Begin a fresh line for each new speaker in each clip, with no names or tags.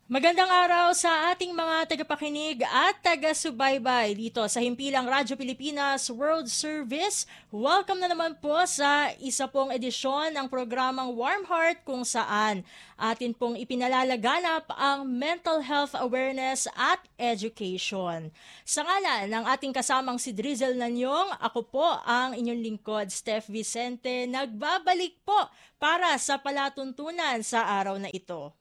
Magandang araw sa ating mga tagapakinig at taga-subaybay dito sa Himpilang Radyo Pilipinas World Service. Welcome na naman po sa isa pong edisyon ng programang Warm Heart kung saan atin pong ipinalalaganap ang mental health awareness at education. Sa ngalan ng ating kasamang si Drizzle Nanyong, ako po ang inyong lingkod, Steph Vicente, nagbabalik po para sa palatuntunan sa araw na ito.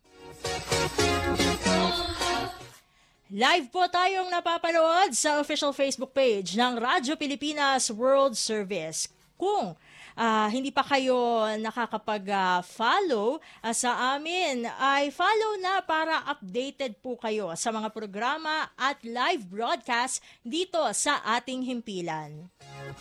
Live po tayong napapanood sa official Facebook page ng Radyo Pilipinas World Service. Kung hindi pa kayo nakakapag-follow sa amin, ay follow na para updated po kayo sa mga programa at live broadcast dito sa ating himpilan.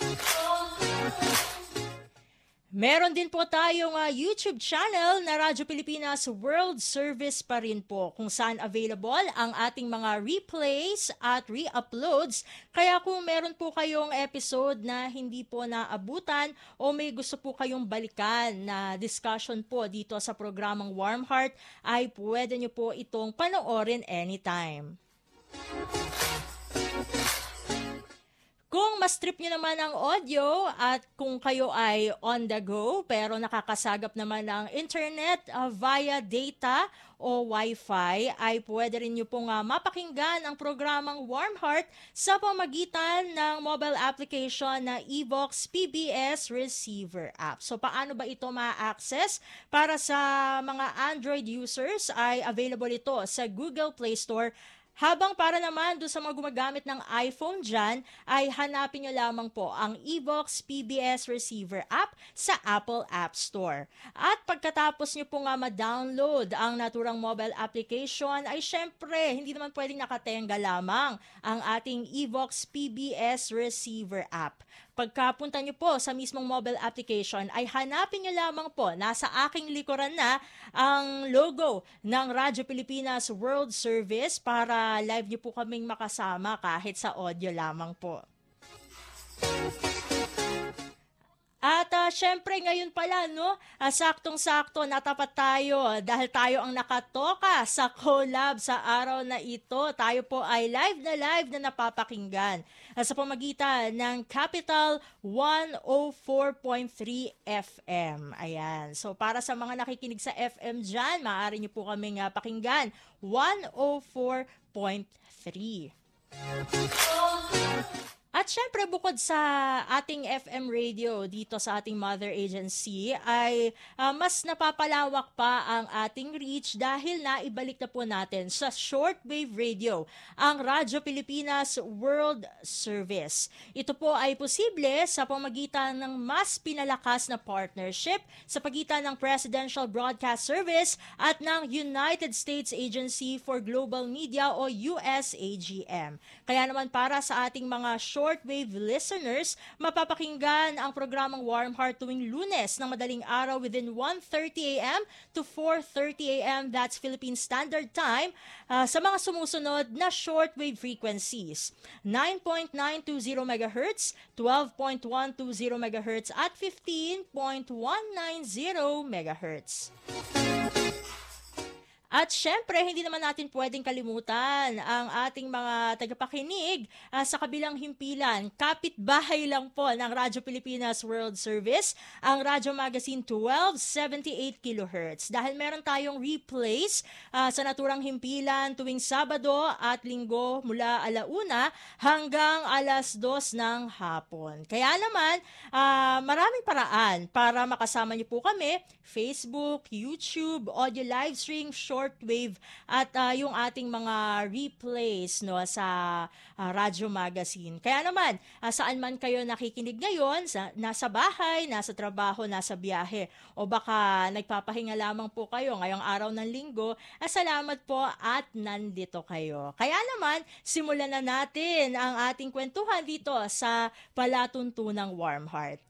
Meron din po tayong YouTube channel na Radyo Pilipinas World Service pa rin po, kung saan available ang ating mga replays at re-uploads. Kaya kung meron po kayong episode na hindi po naabutan o may gusto po kayong balikan na discussion po dito sa programang Warm Heart, ay pwede nyo po itong panoorin anytime. Kung mas trip nyo naman ang audio at kung kayo ay on the go pero nakakasagap naman ng internet via data o Wi-Fi, ay pwede rin nyo pong mapakinggan ang programang Warm Heart sa pamagitan ng mobile application na Evox PBS Receiver app. So paano ba ito ma-access? Para sa mga Android users ay available ito sa Google Play Store. Habang para naman doon sa mga gumagamit ng iPhone dyan, ay hanapin nyo lamang po ang Evox PBS Receiver app sa Apple App Store. At pagkatapos nyo po nga ma-download ang naturang mobile application, ay syempre, hindi naman pwedeng nakatenga lamang ang ating Evox PBS Receiver app. Pagkapunta nyo po sa mismong mobile application, ay hanapin nyo lamang po, nasa aking likuran na ang logo ng Radyo Pilipinas World Service para live nyo po kaming makasama kahit sa audio lamang po. At syempre ngayon pala, no, saktong-sakto natapat tayo dahil tayo ang nakatoka sa collab sa araw na ito. Tayo po ay live na napapakinggan sa pamagitan ng Capital 104.3 FM. Ayan. So para sa mga nakikinig sa FM dyan, maaari nyo po kaming pakinggan 104.3. At syempre bukod sa ating FM radio dito sa ating mother agency ay mas napapalawak pa ang ating reach dahil naibalik na po natin sa shortwave radio ang Radyo Pilipinas World Service. Ito po ay posible sa pamagitan ng mas pinalakas na partnership sa pagitan ng Presidential Broadcast Service at ng United States Agency for Global Media o USAGM. Kaya naman para sa ating mga shortwave listeners, mapapakinggan ang programang Warm Heart tuwing Lunes ng madaling araw within 1:30 a.m. to 4:30 a.m. That's Philippine Standard Time sa mga sumusunod na shortwave frequencies: 9.920 MHz, 12.120 MHz at 15.190 MHz. At syempre, hindi naman natin pwedeng kalimutan ang ating mga tagapakinig sa kabilang himpilan. Kapitbahay lang po ng Radyo Pilipinas World Service, ang Radyo Magazine 1278 kHz. Dahil meron tayong replays sa naturang himpilan tuwing Sabado at Linggo mula 1:00 hanggang 2:00 ng hapon. Kaya naman, maraming paraan para makasama niyo po kami: Facebook, YouTube, audio live stream, shortwave at yung ating mga replays, no, sa Radyo Magazine. Kaya naman, saan man kayo nakikinig ngayon, nasa bahay, nasa trabaho, nasa biyahe, o baka nagpapahinga lamang po kayo ngayong araw ng Linggo, salamat po at nandito kayo. Kaya naman, simulan na natin ang ating kwentuhan dito sa Palatuntunang Warm Heart.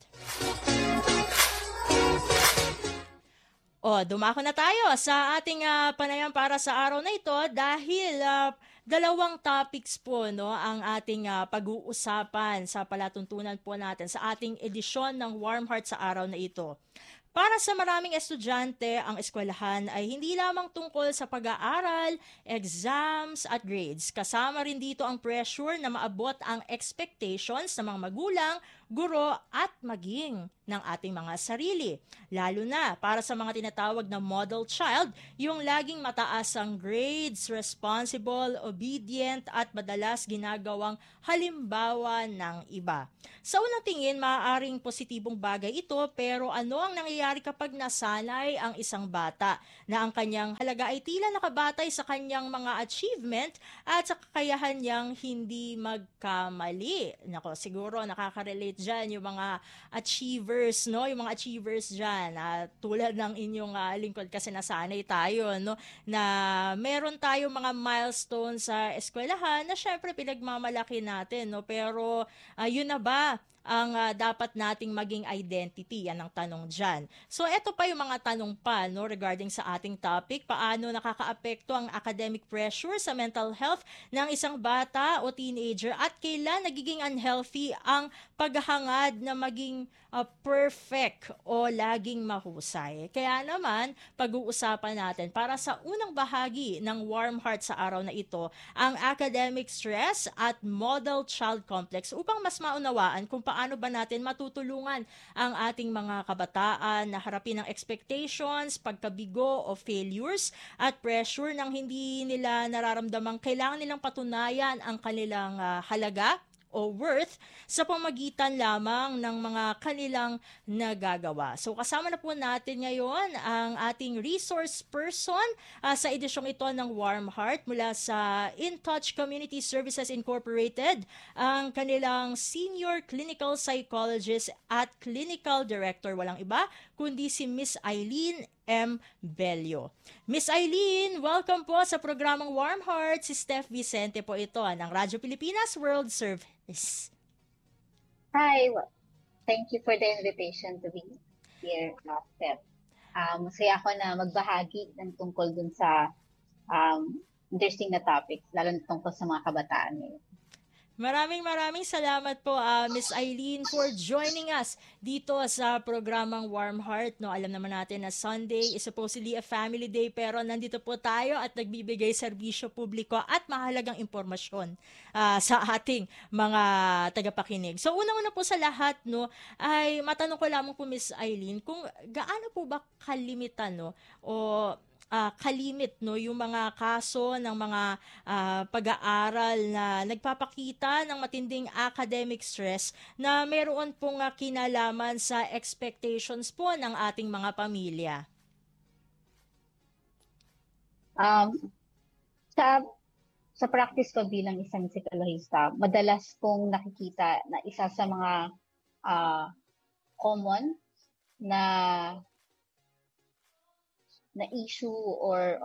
Dumako na tayo sa ating panayam para sa araw na ito dahil dalawang topics po, no, ang ating pag-uusapan sa palatuntunan po natin sa ating edisyon ng Warm Heart sa araw na ito. Para sa maraming estudyante, ang eskwelahan ay hindi lamang tungkol sa pag-aaral, exams at grades. Kasama rin dito ang pressure na maabot ang expectations ng mga magulang, guro at maging ng ating mga sarili. Lalo na para sa mga tinatawag na model child, yung laging mataas ang grades, responsible, obedient at madalas ginagawang halimbawa ng iba. Sa unang tingin, maaaring positibong bagay ito, pero ano ang nangyayari kapag nasanay ang isang bata na ang kanyang halaga ay tila nakabatay sa kanyang mga achievement at sa kakayahan niyang hindi magkamali? Nako, siguro nakaka-relate dyan yung mga achievers, no? Yung mga achievers dyan, tulad ng inyong lingkod kasi nasanay tayo, no? Na meron tayong mga milestones sa eskwelahan na syempre pinagmamalaki natin, no? Pero yun na ba ang dapat nating maging identity? Yan ang tanong dyan. So, eto pa yung mga tanong pa no, regarding sa ating topic. Paano nakakaapekto ang academic pressure sa mental health ng isang bata o teenager at kailan nagiging unhealthy ang paghahangad na maging perfect o laging mahusay? Kaya naman, pag-uusapan natin para sa unang bahagi ng Warm Heart sa araw na ito, ang academic stress at model child complex upang mas maunawaan kung paano ba natin matutulungan ang ating mga kabataan na harapin ang expectations, pagkabigo o failures at pressure nang hindi nila nararamdamang kailangan nilang patunayan ang kanilang halaga o worth sa pamagitan lamang ng mga kanilang nagagawa. So kasama na po natin ngayon ang ating resource person sa edisyong ito ng Warm Heart mula sa In Touch Community Services Incorporated, ang kanilang Senior Clinical Psychologist at Clinical Director, walang iba kundi si Miss Eileen M. Bello. Miss Eileen, welcome po sa programang Warm Heart. Si Steph Vicente po ito ng Radyo Pilipinas World Service.
Hi, thank you for the invitation to be here, Steph. Masaya ako na magbahagi ng tungkol dun sa interesting na topics, lalo na tungkol sa mga kabataan ngayon.
Maraming salamat po Miss Eileen for joining us dito sa programang Warm Heart. No, alam naman natin na Sunday is supposedly a family day pero nandito po tayo at nagbibigay serbisyo publiko at mahalagang impormasyon sa ating mga tagapakinig. So unang-una po sa lahat no ay matanong ko lamang po Miss Eileen kung gaano po ba kalimitan no o kalimit no yung mga kaso ng mga pag-aaral na nagpapakita ng matinding academic stress na meron pong kinalaman sa expectations po ng ating mga pamilya.
Sa practice ko bilang isang psikologista, madalas kong nakikita na isa sa mga common na issue or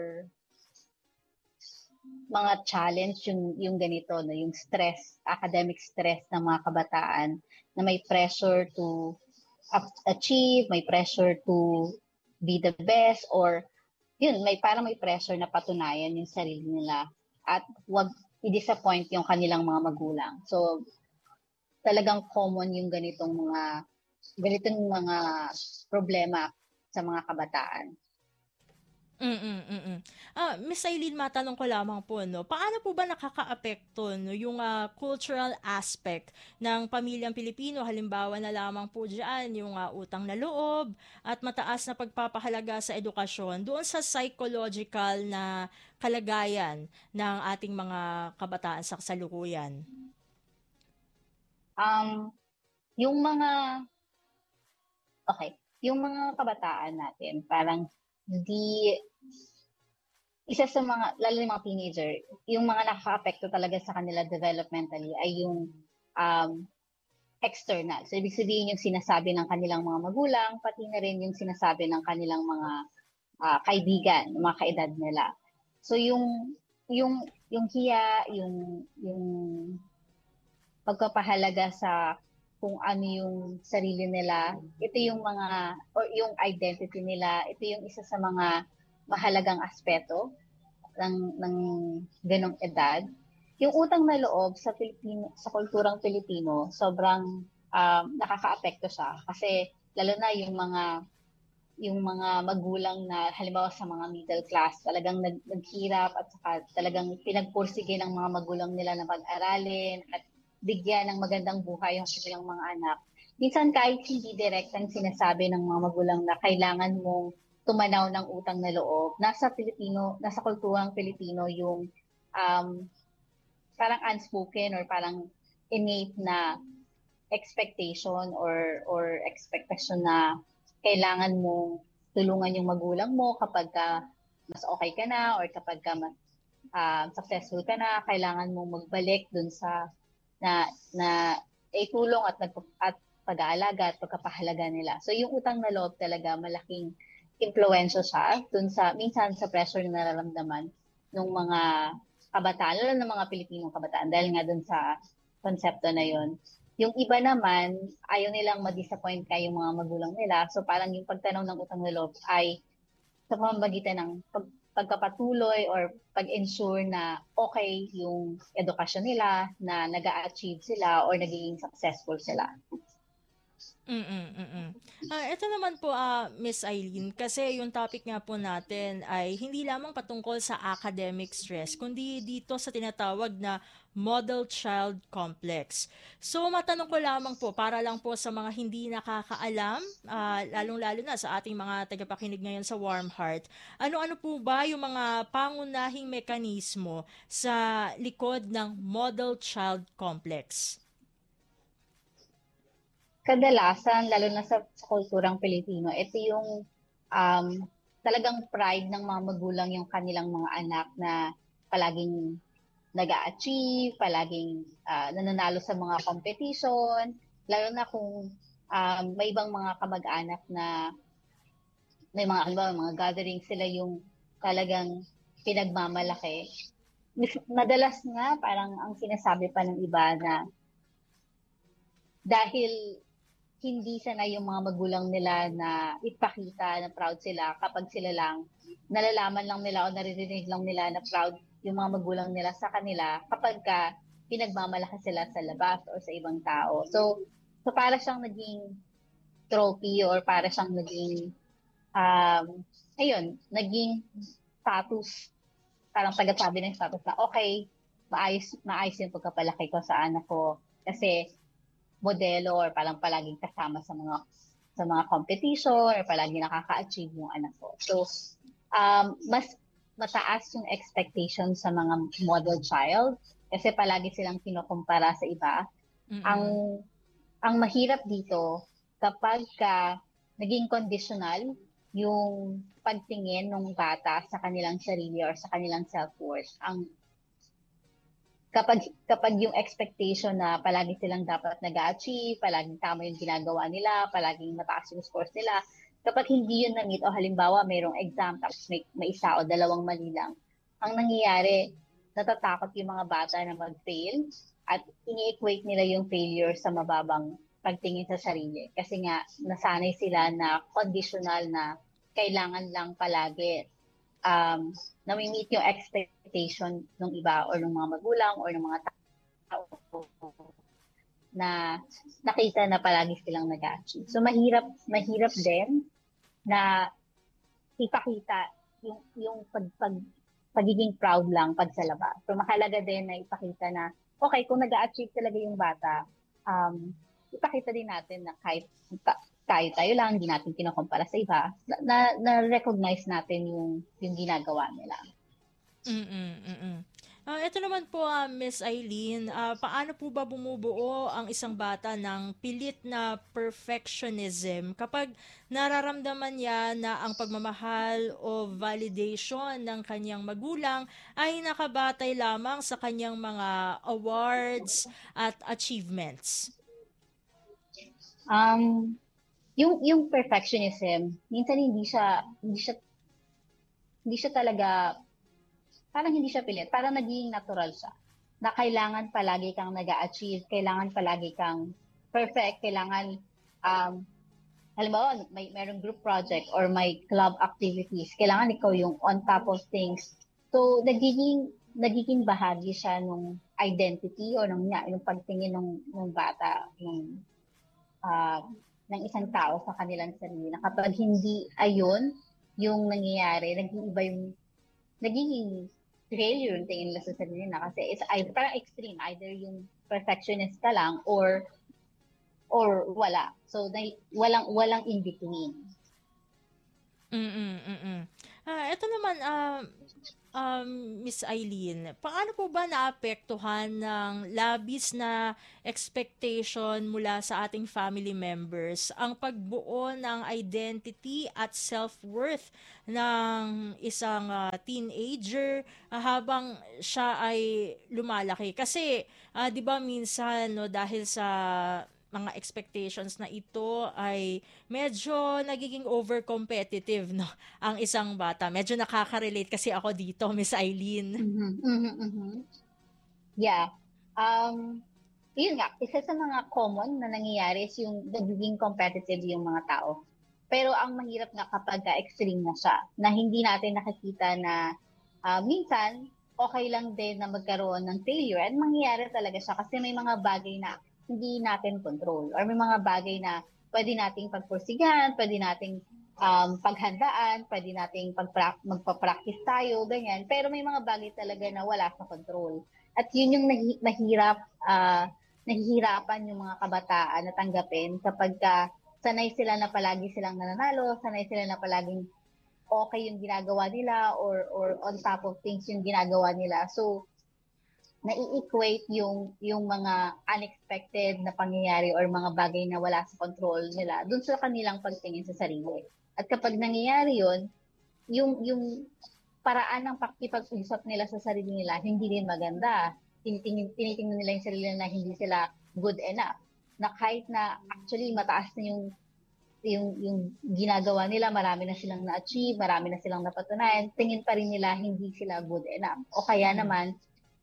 mga challenge yung ganito no, yung stress, academic stress ng mga kabataan na may pressure to achieve, may pressure to be the best or yun, parang may pressure na patunayan yung sarili nila at wag i-disappoint yung kanilang mga magulang. So talagang common yung ganitong mga problema sa mga kabataan.
Miss Eileen, matanong ko lamang po, no, paano po ba nakakaapekto no, yung cultural aspect ng pamilyang Pilipino? Halimbawa na lamang po dyan, yung utang na loob at mataas na pagpapahalaga sa edukasyon doon sa psychological na kalagayan ng ating mga kabataan sa kasalukuyan.
Yung mga kabataan natin, parang isa sa mga, lalo yung mga teenager, yung mga nakaka-apekto talaga sa kanila developmentally ay yung external. So, ibig sabihin yung sinasabi ng kanilang mga magulang, pati na rin yung sinasabi ng kanilang mga kaibigan, mga kaedad nila. So, yung hiya, yung pagpapahalaga sa kung ano yung sarili nila, ito yung mga, or yung identity nila, ito yung isa sa mga mahalagang aspeto ng ganong edad. Yung utang na loob sa kulturang Pilipino, sobrang nakakaapekto siya. Kasi lalo na yung mga magulang na halimbawa sa mga middle class, talagang naghirap at saka talagang pinagpursige ng mga magulang nila na pag-aralin at bigyan ng magandang buhay yung kanilang mga anak. Minsan kahit hindi direktang sinasabi ng mga magulang na kailangan mong tumanaw ng utang na loob, nasa kulturang Pilipino yung um, parang unspoken or parang innate na expectation or expectation na kailangan mong tulungan yung magulang mo kapag ka mas okay ka na or kapag ka mas successful ka na, kailangan mong magbalik dun sa na tulong at pag-aalaga at pagkapahalaga nila. So yung utang na loob talaga malaking impluwensya siya dun sa minsan sa pressure na nararamdaman ng mga kabataan, lalo ng mga Pilipinong kabataan dahil nga dun sa konsepto na yon. Yung iba naman, ayaw nilang ma-disappoint yung mga magulang nila. So parang yung pagtanaw ng utang na loob ay sa pamamagitan ng pagpapatuloy or pag-ensure na okay yung edukasyon nila, na nag-a-achieve sila or nagiging successful sila.
Ito naman po, Miss Eileen, kasi yung topic nga po natin ay hindi lamang patungkol sa academic stress, kundi dito sa tinatawag na model child complex. So, matanong ko lamang po, para lang po sa mga hindi nakakaalam, lalong-lalo na sa ating mga tagapakinig ngayon sa Warm Heart, ano-ano po ba yung mga pangunahing mekanismo sa likod ng model child complex?
Kadalasan, lalo na sa kulturang Pilipino, ito yung um, talagang pride ng mga magulang yung kanilang mga anak na palaging nag-a-achieve, palaging nananalo sa mga competition, lalo na kung may ibang mga kamag-anak na may mga, halimbawa, mga gathering, sila yung talagang pinagmamalaki. Madalas nga, parang ang sinasabi pa ng iba na dahil hindi sanay yung mga magulang nila na ipakita na proud sila kapag sila lang, nalalaman lang nila o naririnig lang nila na proud yung mga magulang nila sa kanila kapag ka pinagmamalaki sila sa labas o sa ibang tao. So para siyang naging trophy or para siyang naging, naging status, parang tagasabi ng status na okay, maayos yung pagkapalaki ko sa anak ko kasi modelo or parang palaging kasama sa mga competition or palaging nakaka-achieve yung anak ko. So, mas mataas yung expectation sa mga model child kasi palagi silang kinukumpara sa iba. Ang mahirap dito kapag naging conditional yung pagtingin ng bata sa kanilang sarili or sa kanilang self-worth. Kapag yung expectation na palagi silang dapat nag-achieve, palaging tama yung ginagawa nila, palaging mataas yung scores nila, kapag hindi yun na-meet o halimbawa mayroong exam tapos may isa o dalawang mali lang, ang nangyayari, natatakot yung mga bata na mag-fail at ini-equate nila yung failure sa mababang pagtingin sa sarili. Kasi nga, nasanay sila na conditional na kailangan lang palagi na-meet yung expectation ng iba or ng mga magulang or ng mga tao na nakita na palagi silang nag-achieve. So mahirap din na ipakita yung pagiging proud lang pag sa labas. So mahalaga din na ipakita na okay, kung nag-achieve talaga yung bata, ipakita din natin na kahit tayo lang, hindi natin kinukumpara sa iba, na-recognize natin yung ginagawa nila.
Ito naman po, Miss Eileen, paano po ba bumubuo ang isang bata ng pilit na perfectionism kapag nararamdaman niya na ang pagmamahal o validation ng kanyang magulang ay nakabatay lamang sa kanyang mga awards at achievements?
Yung perfectionism, minsan hindi siya talaga, parang hindi siya pilit, parang naging natural siya. Na kailangan palagi kang nag-a-achieve, kailangan palagi kang perfect, kailangan, halimbawa, mayroong group project or may club activities, kailangan ikaw yung on top of things. So, nagiging bahagi siya nung identity o nung pagtingin ng bata, ng isang tao sa kanilang sarili. Na kapag hindi ayun yung nangyayari, nagiging failure yung tingin nila sa sarili na kasi it's either, parang extreme, either yung perfectionist ka lang or wala. So, walang in between.
Ito naman, Miss Eileen, paano po ba naapektuhan ng labis na expectation mula sa ating family members ang pagbuo ng identity at self-worth ng isang teenager habang siya ay lumalaki? Kasi, 'di ba minsan no dahil sa mga expectations na ito ay medyo nagiging over-competitive, no? Ang isang bata. Medyo nakaka-relate kasi ako dito, Miss Eileen.
Yeah. Yun nga, isa sa mga common na nangyayari is yung nagiging competitive yung mga tao. Pero ang mahirap nga kapag extreme na siya, na hindi natin nakikita na minsan okay lang din na magkaroon ng failure at mangyayari talaga siya kasi may mga bagay na hindi natin control or may mga bagay na pwede nating pagpursigan, pwede nating paghandaan, pwede nating magpa-practice tayo, ganyan. Pero may mga bagay talaga na wala sa control. At yun yung nahihirapan yung mga kabataan na tanggapin kapag sanay sila na palagi silang nananalo, sanay sila na palaging okay yung ginagawa nila or on top of things yung ginagawa nila. So, nai-equate yung mga unexpected na pangyayari or mga bagay na wala sa control nila dun sa kanilang pagtingin sa sarili. At kapag nangyayari yun, yung paraan ng pakikipag-usap nila sa sarili nila hindi din maganda. Tinitingnan nila yung sarili nila na hindi sila good enough. Na kahit na actually mataas na yung ginagawa nila, marami na silang na-achieve, marami na silang napatunayan, tingin pa rin nila hindi sila good enough. O kaya naman,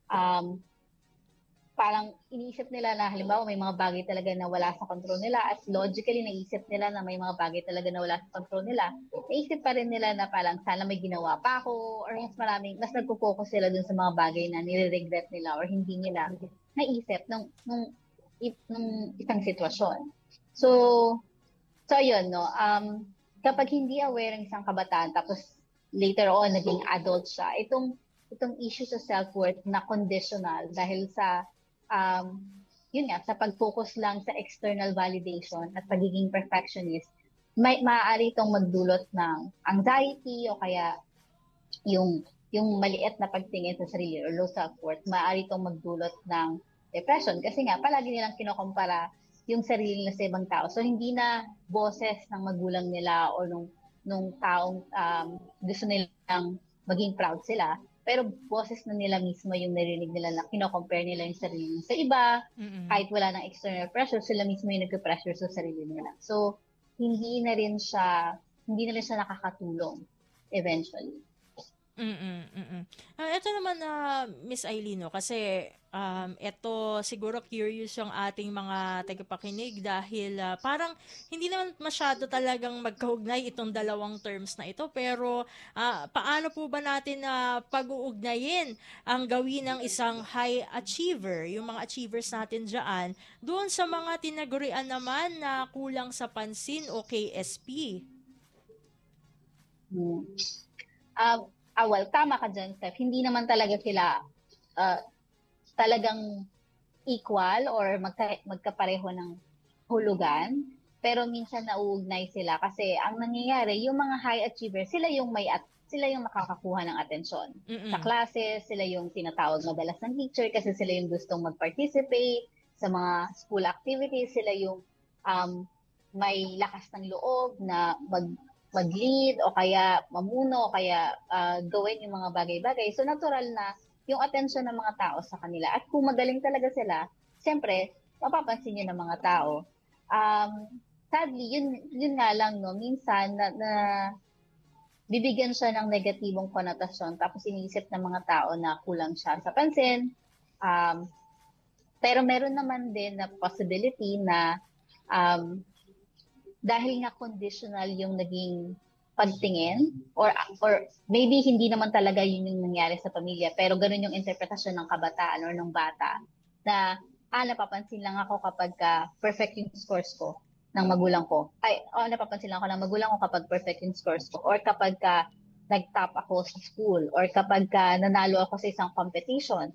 parang iniisip nila na halimbawa may mga bagay talaga na wala sa control nila at logically naisip nila na may mga bagay talaga na wala sa control nila, naisip pa rin nila na parang sana may ginawa pa ako or mas nagpo-focus sila dun sa mga bagay na nire-regret nila or hindi nila naisip nung isang sitwasyon. So ayun, no, kapag hindi aware ng isang kabataan tapos later on naging adult siya, itong issue sa self-worth na conditional dahil sa yun nga, sa pag-focus lang sa external validation at pagiging perfectionist, maaari itong magdulot ng anxiety o kaya yung maliit na pagtingin sa sarili or low self-worth, maaari itong magdulot ng depression kasi nga palagi nilang kinokompara yung sarili nila sa ibang tao. So hindi na boses ng magulang nila o nung taong gusto nilang maging proud sila, pero boses na nila mismo yung narinig nila na kino-compare nila yung sarili sa iba. Kahit wala ng external pressure, sila mismo yung nagpe-pressure sa sarili nila. So, hindi na rin siya nakakatulong eventually.
Ito naman na Miss Eileen, kasi ito siguro curious yung ating mga tagapakinig dahil parang hindi naman masyado talagang magkaugnay itong dalawang terms na ito pero paano po ba natin pag-uugnayin ang gawin ng isang high achiever, yung mga achievers natin dyan, doon sa mga tinagurian naman na kulang sa pansin o KSP?
Well, tama ka dyan, Steph. Hindi naman talaga sila talagang equal or magkapareho ng hulugan. Pero minsan nauugnay sila kasi ang nangyayari, yung mga high achievers, sila yung makakakuha ng atensyon. Sa classes, sila yung tinatawag madalas ng teacher kasi sila yung gustong mag-participate sa mga school activities. Sila yung may lakas ng loob na mag-lead o kaya mamuno o kaya gawin yung mga bagay-bagay. So natural na yung attention ng mga tao sa kanila. At kung magaling talaga sila, siyempre, mapapansin yun ng mga tao. Sadly, yun nga lang, no, minsan na bibigyan siya ng negatibong konotasyon tapos iniisip ng mga tao na kulang siya sa pansin. Pero meron naman din na possibility na dahil nga conditional yung naging pagtingin or maybe hindi naman talaga yun yung nangyari sa pamilya pero ganun yung interpretasyon ng kabataan or ng bata na napapansin lang ako kapag perfect yung scores ko ng magulang ko. Napapansin lang ako ng magulang ko kapag perfect yung scores ko or kapag nag-top ako sa school or kapag nanalo ako sa isang competition.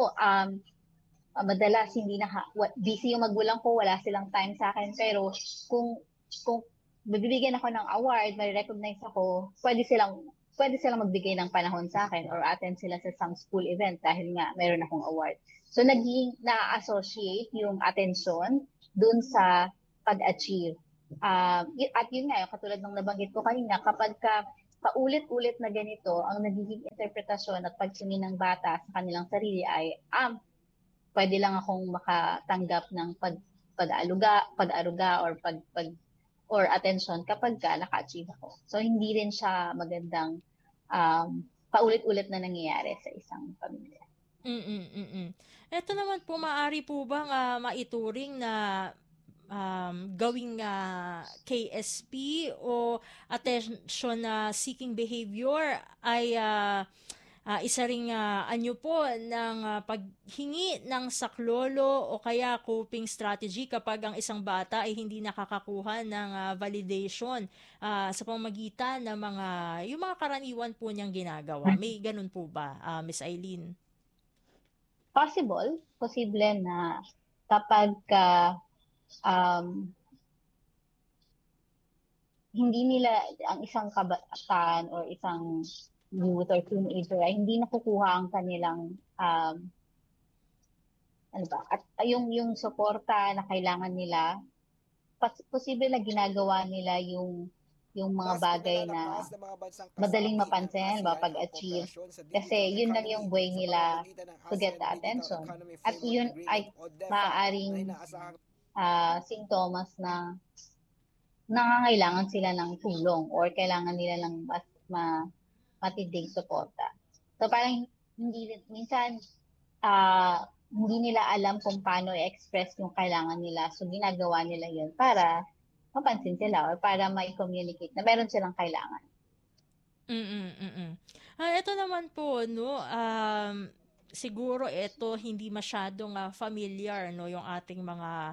Madalas hindi busy yung magulang ko, wala silang time sa akin. Pero kung bibigyan ako ng award, may recognize ako, pwede silang magbigay ng panahon sa akin or attend sila sa some school event dahil nga meron akong award. So naging na-associate yung attention dun sa pag-achieve. At yun nga, katulad ng nabanggit ko kanina, kapag paulit-ulit na ganito, ang nagiging interpretasyon at pagtingin ng bata sa kanilang sarili ay, pwede lang akong makatanggap ng pag-aruga or attention kapag naka-achieve ako. So hindi rin siya magandang paulit-ulit na nangyayari sa isang pamilya.
Ito naman po, maaari po bang maituring na gawing KSP o attention seeking behavior ay isa ring anyo po ng paghingi ng saklolo o kaya coping strategy kapag ang isang bata ay hindi nakakakuha ng validation sa pamamagitan ng yung mga karaniwan po niyang ginagawa. May ganun po ba, Miss Eileen?
Posible na kapag hindi nila ang isang kabataan or isang youth or teenager ay hindi nakukuha ang kanilang at yung suporta na kailangan nila, posible na ginagawa nila yung mga bagay na madaling mapansin, pag-achieve. Kasi yun lang yung way nila to get the attention. At yun ay maaaring sintomas na nangangailangan sila ng tulong or kailangan nila ng mas matinding suporta. So parang minsan hindi nila alam kung paano i-express yung kailangan nila. So ginagawa nila yun para mapansin sila or para ma-communicate na meron silang kailangan.
Ito naman po, no, siguro ito hindi masyadong familiar, no, yung ating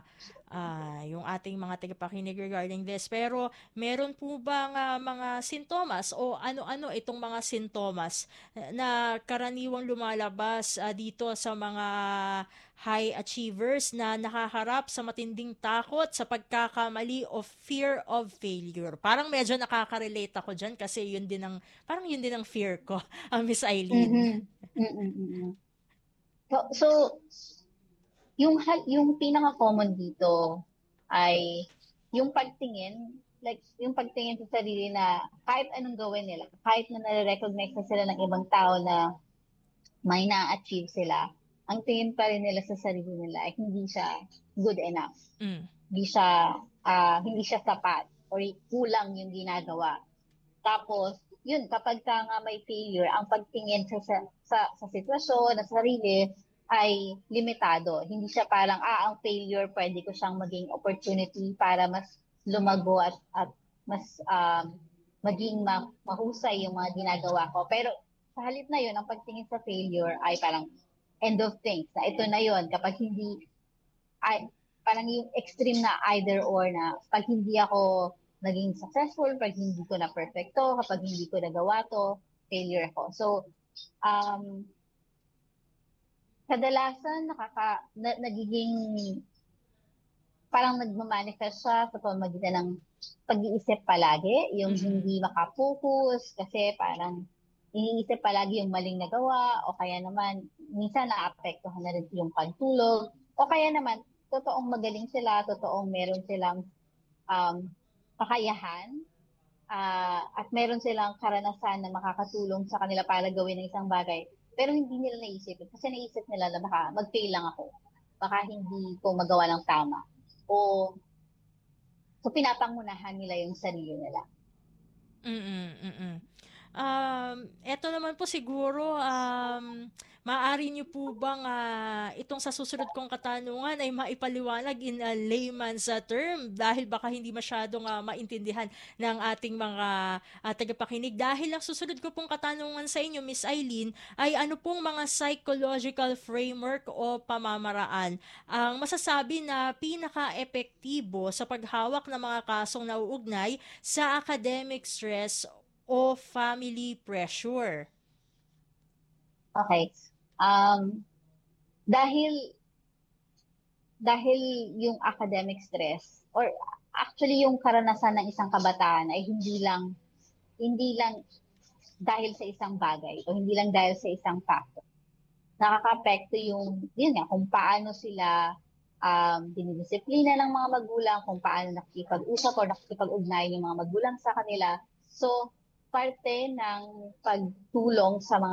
mga tagapakinig regarding this, pero meron po bang mga sintomas o ano-ano itong mga sintomas na karaniwang lumalabas dito sa mga high achievers na nakaharap sa matinding takot sa pagkakamali o fear of failure? Parang medyo nakaka-relate ako dyan kasi yun din ang fear ko, Miss Eileen.
So yung pinaka-common dito ay yung pagtingin sa sarili na kahit anong gawin nila, kahit na nare-recognize na sila ng ibang tao na may na-achieve sila, ang tingin pa rin nila sa sarili nila ay hindi siya good enough. Hindi siya sapat or kulang yung ginagawa. Tapos, yun, kapag nga may failure, ang pagtingin sa sitwasyon, sa sarili, ay limitado. Hindi siya parang, ang failure, pwede ko siyang maging opportunity para mas lumago at mas maging mahusay yung mga ginagawa ko. Pero sa halip na yun, ang pagtingin sa failure ay parang end of things. Na ito na yun, kapag hindi, parang yung extreme na either or na pag hindi ako naging successful, pag hindi ko na perfecto, kapag hindi ko nagawa to, failure ako. So, kadalasan nagiging parang nagmamanifest siya sa pamamagitan ng pag-iisip palagi, yung hindi makapokus kasi parang iniisip palagi yung maling nagawa o kaya naman minsan naapektuhan na rin yung pagtulog o kaya naman totoong magaling sila, totoong meron silang kakayahan at meron silang karanasan na makakatulong sa kanila para gawin ng isang bagay. Pero hindi nila naisip. Kasi naisip nila na baka mag-fail lang ako. Baka hindi ko magawa ng tama. So pinapangunahan nila yung sarili nila.
Eto naman po siguro, maaari niyo po bang itong sa susunod kong katanungan ay maipaliwanag in a layman's term dahil baka hindi masyadong maintindihan ng ating mga tagapakinig. Dahil ang susunod ko pong katanungan sa inyo, Miss Eileen, ay ano pong mga psychological framework o pamamaraan ang masasabi na pinaka-epektibo sa paghawak ng mga kasong nauugnay sa academic stress o family pressure?
Okay. Um, dahil dahil yung academic stress or actually yung karanasan ng isang kabataan ay hindi lang dahil sa isang bagay o hindi lang dahil sa isang factor. Nakakaapekto yung yun nga kung paano sila dinidisiplina ng mga magulang, kung paano nakikipag-usap o nakikipag-ugnayan yung mga magulang sa kanila. So, parte ng pagtulong sa mga